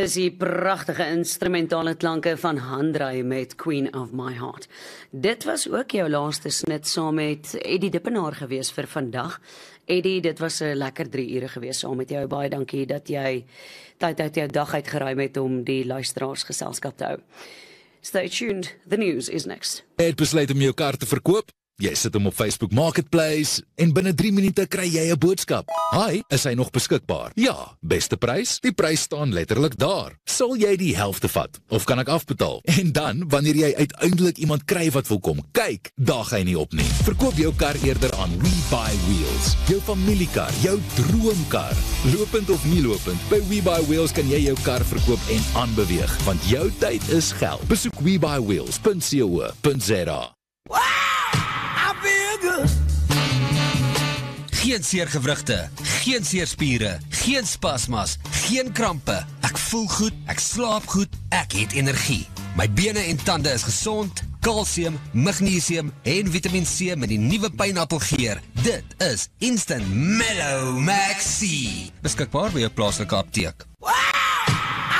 Is die pragtige instrumentale klanke van Handrey met Queen of My Heart. Dit was ook jou laaste snit saam met Eddie Dippenaar gewees vir vandag. Eddie, dit was 'n lekker 3 ure gewees saam met jou. Baie dankie dat jy tyd uit jou dag uitgeruim het om die luisteraars geselskap te hou. Stay tuned, the news is next. Het besluit om jou kar te verkoop? Jy sit hom op Facebook Marketplace en binne 3 minute kry jy 'n boodskap. Hi, is hy nog beskikbaar? Ja, beste prys? Die prys staan letterlik daar. Sal jy die helfte vat? Of kan ek afbetaal? En dan, wanneer jy uiteindelik iemand kry wat wil kom kyk, daag hy nie op nie. Verkoop jou kar eerder aan WeBuyWheels. Jou familiekar, jou droomkar. Lopend of nie lopend, by WeBuyWheels kan jy jou kar verkoop en aanbeweeg, want jou tyd is geld. Besoek WeBuyWheels.co.za. Geen seergewrigte, geen seerspiere, geen spasmas, geen krampe. Ek voel goed, ek slaap goed, ek het energie. My bene en tande is gesond, kalsium, magnesium en Vitamiin C met die nuwe pineappelgeur. Dit is Instant Mellow Maxi. Beskikbaar by jou plaaslike apteek.